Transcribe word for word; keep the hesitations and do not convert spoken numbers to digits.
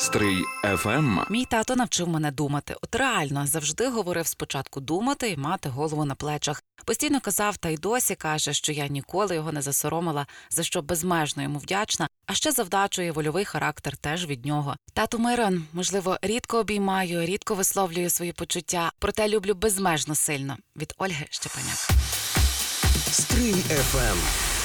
Стрий еф ем. Мій тато навчив мене думати. От реально, завжди говорив спочатку думати і мати голову на плечах. Постійно казав, та й досі каже, що я ніколи його не засоромила, за що безмежно йому вдячна, а ще за вдачу і вольовий характер теж від нього. Тату Мирон, можливо, рідко обіймаю, рідко висловлюю свої почуття, проте люблю безмежно сильно. Від Ольги Щепаняк. Стрий еф ем.